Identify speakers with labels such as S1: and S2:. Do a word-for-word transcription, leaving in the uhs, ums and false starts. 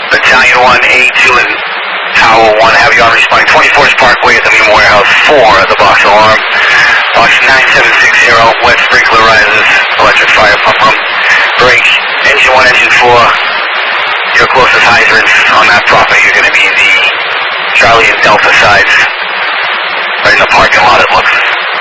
S1: Battalion one, A two, and Tower one, have you on responding. twenty-fourth Parkway at the main warehouse, four, the box alarm. Box nine seven six zero, wet sprinkler rises, electric fire pump pump. Break, engine one, engine four. Your closest hydrants on that property are going to be the Charlie and Delta sides. Right in the parking lot, it looks.